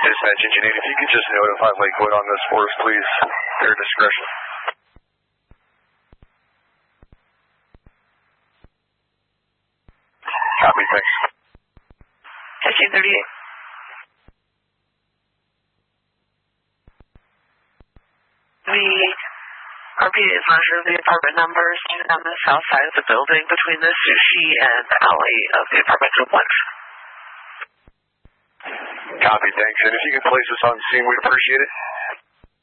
Dispatch Engine 8, if you could just notify Lakewood on this for us, please. Their discretion. Copy, thanks. 1538. The RPA is not sure of the apartment numbers on the south side of the building between the sushi and alley of the apartment complex. Copy, thanks. And if you could place us on scene, we'd appreciate it.